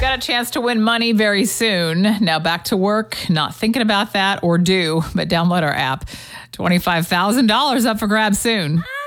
got a chance to win money very soon. Now back to work, not thinking about that, or do, but download our app. $25,000 up for grabs soon.